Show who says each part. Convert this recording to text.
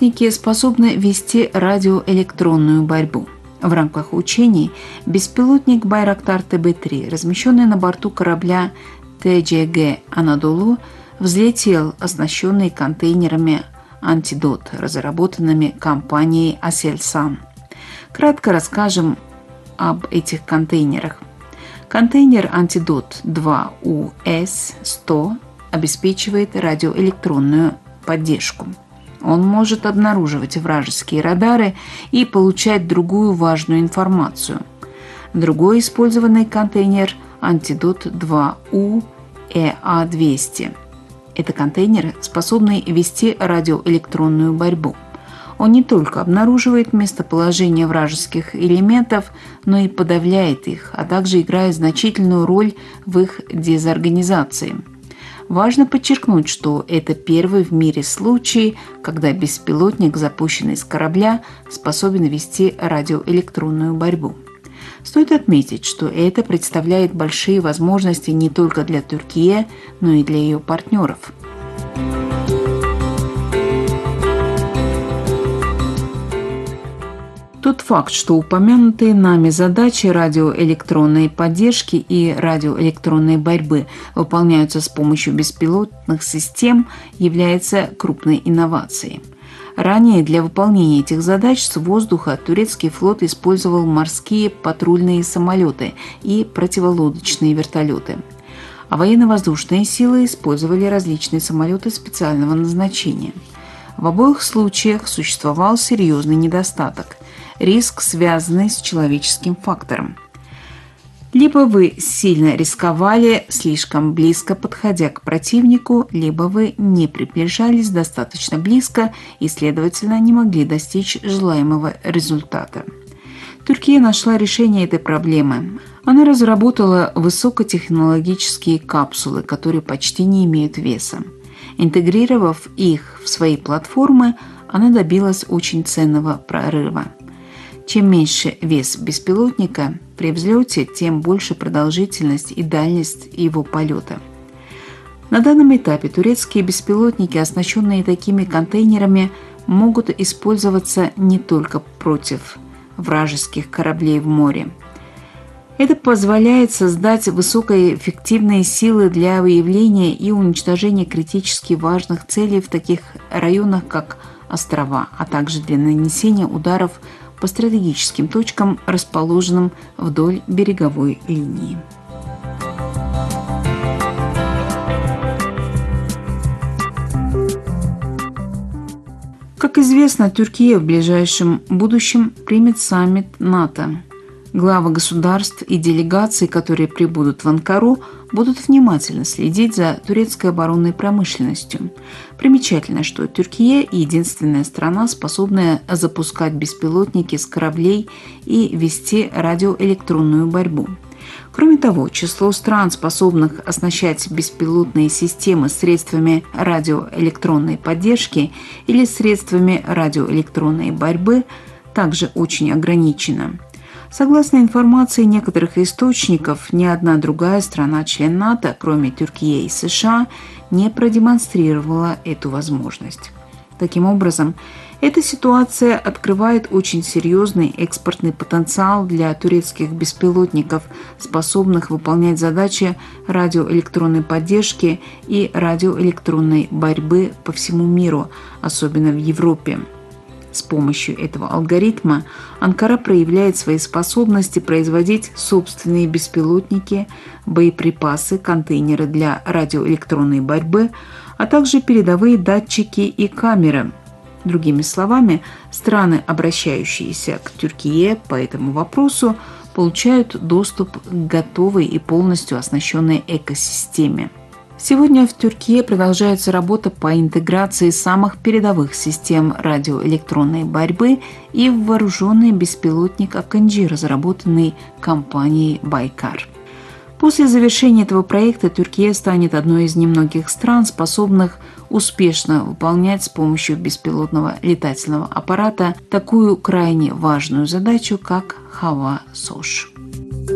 Speaker 1: беспилотники способны вести радиоэлектронную борьбу. В рамках учений беспилотник Байрактар ТБ-3, размещенный на борту корабля ТГ «Анадолу», взлетел, оснащенный контейнерами «Антидот», разработанными компанией «Аселсан». Кратко расскажем об этих контейнерах. Контейнер «Антидот 2US-100» обеспечивает радиоэлектронную поддержку. Он может обнаруживать вражеские радары и получать другую важную информацию. Другой использованный контейнер «Антидот 2U-EA200». Это контейнер, способный вести радиоэлектронную борьбу. Он не только обнаруживает местоположение вражеских элементов, но и подавляет их, а также играет значительную роль в их дезорганизации. Важно подчеркнуть, что это первый в мире случай, когда беспилотник, запущенный с корабля, способен вести радиоэлектронную борьбу. Стоит отметить, что это представляет большие возможности не только для Турции, но и для ее партнеров. Тот факт, что упомянутые нами задачи радиоэлектронной поддержки и радиоэлектронной борьбы выполняются с помощью беспилотных систем, является крупной инновацией. Ранее для выполнения этих задач с воздуха турецкий флот использовал морские патрульные самолеты и противолодочные вертолеты. А военно-воздушные силы использовали различные самолеты специального назначения. В обоих случаях существовал серьезный недостаток – риск, связанный с человеческим фактором. Либо вы сильно рисковали, слишком близко подходя к противнику, либо вы не приближались достаточно близко и, следовательно, не могли достичь желаемого результата. Турция нашла решение этой проблемы. Она разработала высокотехнологические капсулы, которые почти не имеют веса. Интегрировав их в свои платформы, она добилась очень ценного прорыва. Чем меньше вес беспилотника при взлете, тем больше продолжительность и дальность его полета. На данном этапе турецкие беспилотники, оснащенные такими контейнерами, могут использоваться не только против вражеских кораблей в море. Это позволяет создать высокоэффективные силы для выявления и уничтожения критически важных целей в таких районах, как острова, а также для нанесения ударов по стратегическим точкам, расположенным вдоль береговой линии. Как известно, Турция в ближайшем будущем примет саммит НАТО. Главы государств и делегаций, которые прибудут в Анкару, будут внимательно следить за турецкой оборонной промышленностью. Примечательно, что Турция – единственная страна, способная запускать беспилотники с кораблей и вести радиоэлектронную борьбу. Кроме того, число стран, способных оснащать беспилотные системы средствами радиоэлектронной поддержки или средствами радиоэлектронной борьбы, также очень ограничено. Согласно информации некоторых источников, ни одна другая страна-член НАТО, кроме Турции и США, не продемонстрировала эту возможность. Таким образом, эта ситуация открывает очень серьезный экспортный потенциал для турецких беспилотников, способных выполнять задачи радиоэлектронной поддержки и радиоэлектронной борьбы по всему миру, особенно в Европе. С помощью этого алгоритма Анкара проявляет свои способности производить собственные беспилотники, боеприпасы, контейнеры для радиоэлектронной борьбы, а также передовые датчики и камеры. Другими словами, страны, обращающиеся к Турции по этому вопросу, получают доступ к готовой и полностью оснащенной экосистеме. Сегодня в Турции продолжается работа по интеграции самых передовых систем радиоэлектронной борьбы и в вооруженный беспилотник «Акынджи», разработанный компанией «Байкар». После завершения этого проекта Турция станет одной из немногих стран, способных успешно выполнять с помощью беспилотного летательного аппарата такую крайне важную задачу, как «Хава СОШ».